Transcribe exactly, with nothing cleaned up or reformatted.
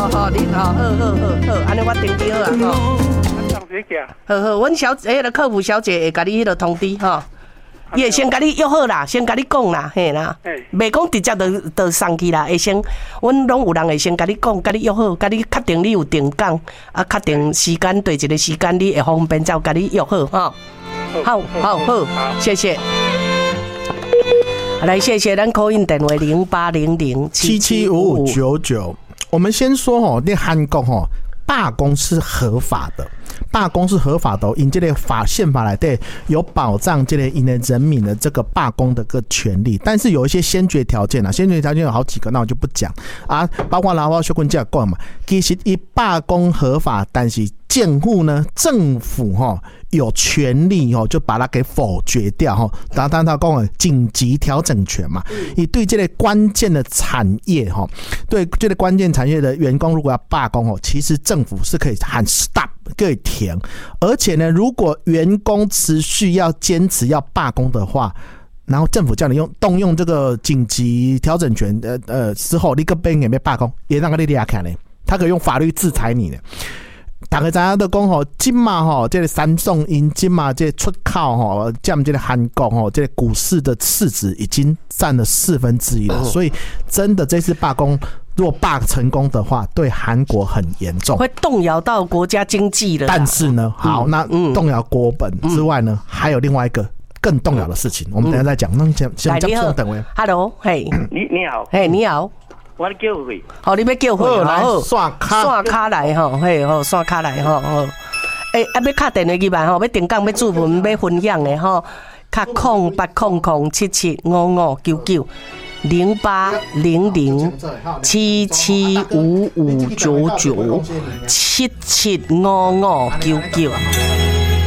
好，你好，好好好好，安尼我登记好啊，吼。好好，阮小迄个客服小姐会甲你迄个通知吼。伊会先甲你约好啦，先甲你讲啦，嘿啦，袂讲直接就就送去啦，会先，阮拢有人会先甲你讲，甲你约好，甲你确定你有定岗，啊，确定时间对一个时间，你会方便才有甲你约好吼。好，好，好，谢谢。来，谢谢咱call in电话零八零零七七五五九九。我们先说吼，那韩国吼罢工是合法的。罢工是合法的、哦，因这个法宪法来对有保障这个因的人民的这个罢工的个权利，但是有一些先决条件啊，先决条件有好几个，那我就不讲啊，包括劳保学棍这样讲嘛，其实一罢工合法，但是政府呢，政府哈、哦、有权利哦，就把它给否决掉哈，当当他讲的紧急调整权嘛，你对这类关键的产业哈，对这类关键产业的员工如果要罢工哦，其实政府是可以喊 stop。可以停，而且呢，如果员工持续要坚持要罢工的话，然后政府叫你用动用这个紧急调整权，呃呃之后你个边也没罢工，也让个你俩看呢，他可以用法律制裁你呢。大家知影都讲吼，今嘛吼，这个三重因今嘛这出口吼，占这个韩国吼，这个股市的市值已经占了四分之一了，所以真的这次罢工。如果罢成功的话，对韩国很严重， 会动摇到国家经济了。 但是呢，好，那动摇国本之外呢，还有另外一个更动摇的事情，我们等一下再讲。那先先讲等位 ，Hello， 嘿， 你你好， 嘿，你好， 我叫回， 好，你要叫回， 来刷卡， 刷卡来吼，嘿，好，刷卡来吼，好，诶，啊，要敲电话去吧，吼，要定岗，要注文，要分享的吼，敲空八空空七七五五九九。零八零零七七五五九九七七五五九九。